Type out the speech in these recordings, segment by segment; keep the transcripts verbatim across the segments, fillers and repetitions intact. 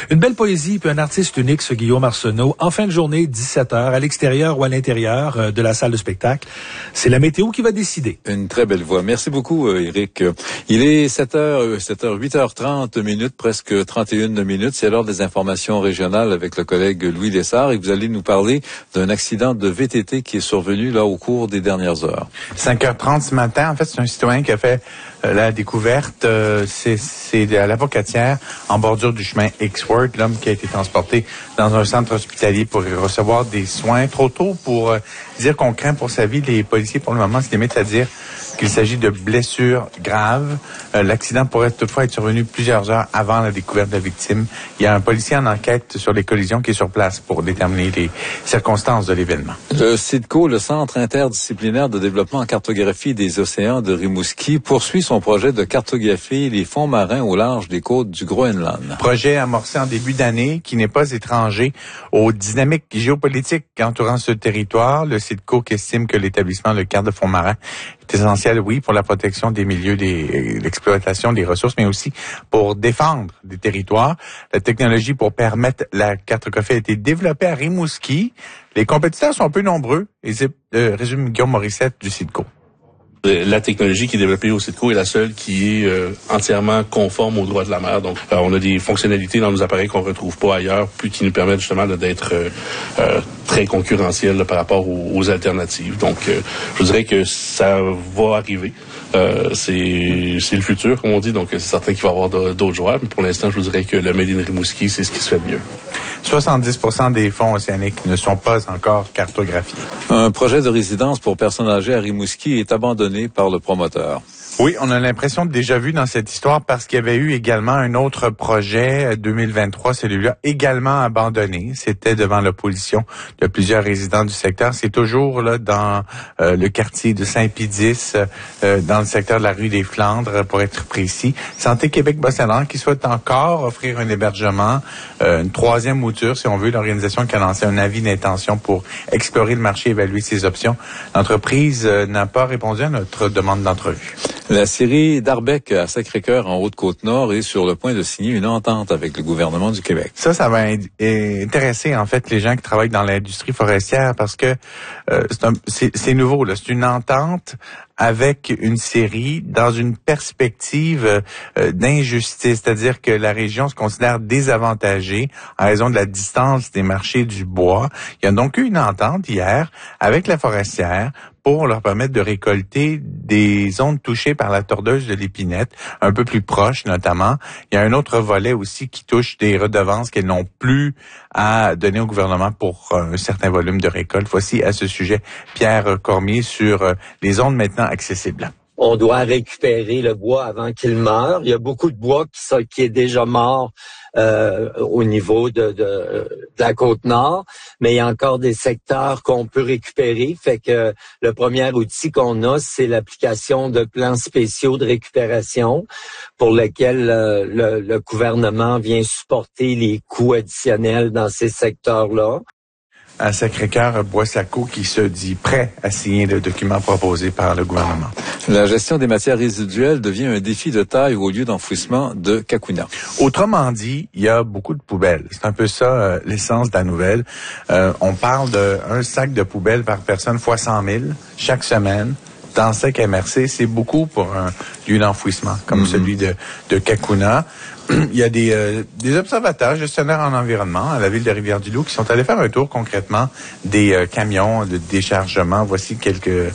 Une belle poésie puis un artiste unique, ce Guillaume Arsenault. En fin de journée, dix-sept heures, à l'extérieur ou à l'intérieur euh, de la salle de spectacle. C'est la météo qui va décider. Une très belle voix. Merci beaucoup, euh, Éric. Il est sept heures, sept heures, huit heures trente minutes, presque trente et une minutes. C'est l'heure des informations régionales avec le collègue Louis Lessard et vous allez nous parler d'un accident de V T T qui est survenu là au cours des dernières heures. cinq heures trente ce matin. En fait, c'est un citoyen qui a fait euh, la découverte. Euh, c'est, c'est à l'Avocatière, en bordure du chemin X-Worth, l'homme qui a été transporté dans un centre hospitalier pour recevoir des soins. Trop tôt pour euh, dire qu'on craint pour sa vie. Les policiers, pour le moment, se limitent à dire qu'il s'agit de blessures graves. Euh, l'accident pourrait toutefois être survenu plusieurs heures avant la découverte de la victime. Il y a un policier en enquête sur les collisions qui est sur place pour déterminer les circonstances de l'événement. Le CIDCO, le Centre interdisciplinaire de développement en cartographie des océans de Rimouski, poursuit son projet de cartographier les fonds marins au large des côtes du Groenland. Projet amorcé en début d'année qui n'est pas étranger aux dynamiques géopolitiques entourant ce territoire. Le CIDCO qui estime que l'établissement de cartes de fonds marins est essentiel, oui, pour la protection des milieux, des, l'exploitation des ressources, mais aussi pour défendre des territoires. La technologie pour permettre la cartographie a été développée à Rimouski. Les compétiteurs sont peu nombreux. Et c'est, euh, résume Guillaume Morissette du CIDCO. La technologie qui est développée au CIDCO est la seule qui est euh, entièrement conforme aux droits de la mer. Donc, euh, on a des fonctionnalités dans nos appareils qu'on retrouve pas ailleurs, puis qui nous permettent justement là, d'être euh, euh, très concurrentiels là, par rapport aux, aux alternatives. Donc, euh, je dirais que ça va arriver. Euh, c'est, c'est le futur, comme on dit. Donc, c'est certain qu'il va y avoir d'autres joueurs. Mais pour l'instant, je vous dirais que le Made in Rimouski, c'est ce qui se fait de mieux. soixante-dix pour cent des fonds océaniques ne sont pas encore cartographiés. Un projet de résidence pour personnes âgées à Rimouski est abandonné par le promoteur. Oui, on a l'impression de déjà vu dans cette histoire parce qu'il y avait eu également un autre projet, deux mille vingt-trois, celui-là également abandonné. C'était devant l'opposition de plusieurs résidents du secteur. C'est toujours là dans euh, le quartier de Saint-Pédis, euh, dans le secteur de la rue des Flandres, pour être précis. Santé Québec-Boston qui souhaite encore offrir un hébergement, euh, une troisième mouture, si on veut, l'organisation qui a lancé un avis d'intention pour explorer le marché et évaluer ses options. L'entreprise euh, n'a pas répondu à notre demande d'entrevue. La scierie d'Arbec à Sacré-Cœur en Haute-Côte-Nord est sur le point de signer une entente avec le gouvernement du Québec. Ça, ça va intéresser en fait les gens qui travaillent dans l'industrie forestière parce que euh, c'est, un, c'est, c'est nouveau, là. C'est une entente avec une scierie dans une perspective euh, d'injustice, c'est-à-dire que la région se considère désavantagée en raison de la distance des marchés du bois. Il y a donc eu une entente hier avec la forestière pour leur permettre de récolter des zones touchées par la tordeuse de l'épinette, un peu plus proches notamment. Il y a un autre volet aussi qui touche des redevances qu'elles n'ont plus à donner au gouvernement pour un certain volume de récolte. Voici à ce sujet Pierre Cormier sur les zones maintenant accessibles. On doit récupérer le bois avant qu'il meure. Il y a beaucoup de bois qui, sont, qui est déjà mort euh, au niveau de, de, de la Côte-Nord, mais il y a encore des secteurs qu'on peut récupérer. Fait que le premier outil qu'on a, c'est l'application de plans spéciaux de récupération pour lesquels euh, le, le gouvernement vient supporter les coûts additionnels dans ces secteurs-là. À Sacré-Cœur, Bois-Saco qui se dit prêt à signer le document proposé par le gouvernement. La gestion des matières résiduelles devient un défi de taille au lieu d'enfouissement de Cacouna. Autrement dit, il y a beaucoup de poubelles. C'est un peu ça euh, l'essence de la nouvelle. Euh, on parle d'un sac de poubelles par personne fois cent mille chaque semaine. Dans Sec M R C, c'est beaucoup pour un lieu d'enfouissement comme mm-hmm. celui de, de Cacouna. Il y a des, euh, des observateurs, gestionnaires en environnement à la ville de Rivière-du-Loup qui sont allés faire un tour concrètement des euh, camions de déchargement. Voici quelques, euh,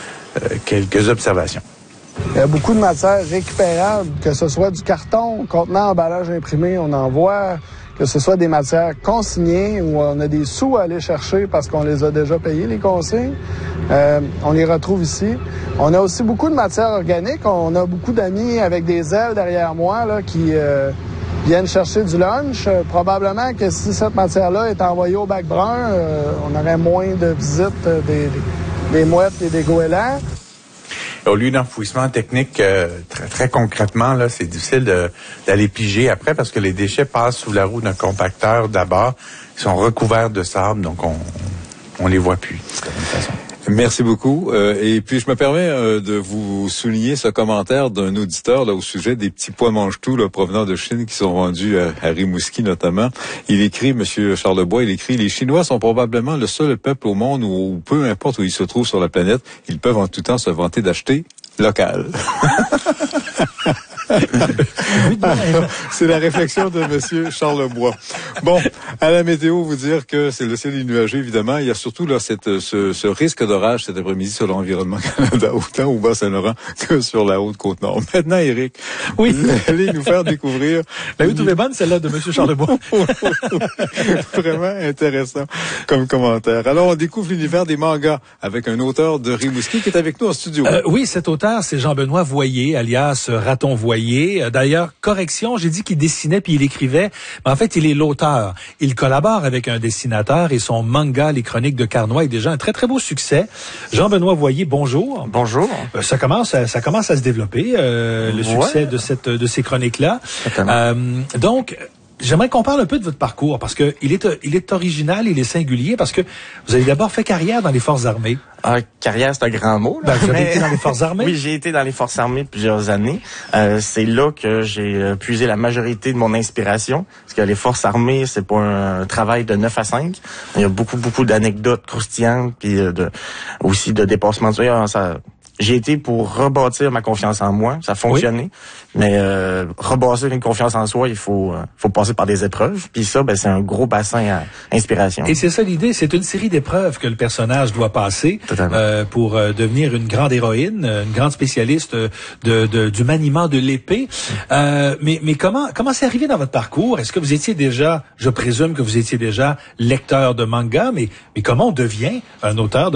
quelques observations. Il y a beaucoup de matières récupérables, que ce soit du carton, contenant, emballage imprimé, on en voit, que ce soit des matières consignées où on a des sous à aller chercher parce qu'on les a déjà payés, les consignes. Euh, on les retrouve ici. On a aussi beaucoup de matières organiques. On a beaucoup d'amis avec des ailes derrière moi là, qui euh, viennent chercher du lunch. Euh, probablement que si cette matière-là est envoyée au bac brun, euh, on aurait moins de visites euh, des, des, des mouettes et des goélands. Au lieu d'enfouissement technique, euh, très, très concrètement, là, c'est difficile de, d'aller piger après parce que les déchets passent sous la roue d'un compacteur d'abord. Ils sont recouverts de sable, donc on on les voit plus de toute façon. Merci beaucoup. Euh, et puis, je me permets euh, de vous souligner ce commentaire d'un auditeur là au sujet des petits pois mange-tout là, provenant de Chine qui sont vendus à, à Rimouski notamment. Il écrit, Monsieur Charlebois, il écrit, les Chinois sont probablement le seul peuple au monde où, où peu importe où ils se trouvent sur la planète, ils peuvent en tout temps se vanter d'acheter local. C'est la réflexion de Monsieur Charlebois. Bon, à la météo, vous dire que c'est le ciel est nuageux, évidemment. Il y a surtout là cette, ce, ce risque d'orage cet après-midi sur l'Environnement Canada, autant au Bas-Saint-Laurent que sur la Haute-Côte-Nord. Maintenant, Éric, oui, allez nous faire découvrir. La vous trouvez bonne, celle-là de Monsieur Charlebois. Vraiment intéressant comme commentaire. Alors, on découvre l'univers des mangas avec un auteur de Rimouski qui est avec nous en studio. Euh, oui, cet auteur, c'est Jean-Benoît Voyer, alias Raton Voyer. D'ailleurs, correction, j'ai dit qu'il dessinait puis il écrivait, mais en fait, il est l'auteur. Il collabore avec un dessinateur et son manga, Les Chroniques de Carnoy, est déjà un très, très beau succès. Jean-Benoît Voyer, bonjour. Bonjour. Euh, ça commence à, ça commence à se développer, euh, le ouais. succès de cette, de ces chroniques-là. Euh, donc, j'aimerais qu'on parle un peu de votre parcours parce que il est, il est original, il est singulier parce que vous avez d'abord fait carrière dans les Forces armées. Ah, carrière, c'est un grand mot. Là. Ben, vous avez Mais... été dans les Forces armées? Oui, j'ai été dans les Forces armées plusieurs années. Euh, c'est là que j'ai euh, puisé la majorité de mon inspiration. Parce que les Forces armées, c'est pas un travail de neuf à cinq. Il y a beaucoup, beaucoup d'anecdotes croustillantes, puis euh, de, aussi de dépassements de soi. Ça... J'ai été pour rebâtir ma confiance en moi, ça a fonctionné, oui. mais euh, rebâtir une confiance en soi, il faut euh, faut passer par des épreuves, puis ça, ben c'est un gros bassin à inspiration. Et c'est ça l'idée, c'est une série d'épreuves que le personnage doit passer euh, pour euh, devenir une grande héroïne, une grande spécialiste de, de du maniement de l'épée. Euh, mais mais comment comment c'est arrivé dans votre parcours? Est-ce que vous étiez déjà, je présume que vous étiez déjà lecteur de manga, mais mais comment on devient un auteur de